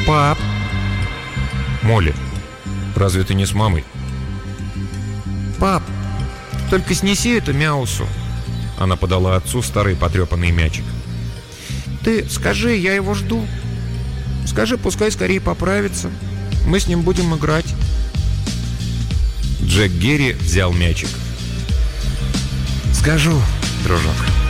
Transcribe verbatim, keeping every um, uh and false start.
Пап! Молли, разве ты не с мамой? Пап, только снеси эту мяусу. Она подала отцу старый потрепанный мячик. Ты скажи, я его жду. Скажи, пускай скорее поправится. Мы с ним будем играть. Джек Герри взял мячик. Скажу, дружок.